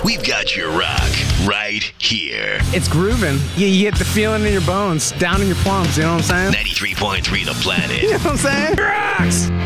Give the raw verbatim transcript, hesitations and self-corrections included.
we've got your rock right here. It's grooving. You, you get the feeling in your bones, down in your plums, you know what I'm saying? ninety-three point three The Planet. You know what I'm saying? Rocks!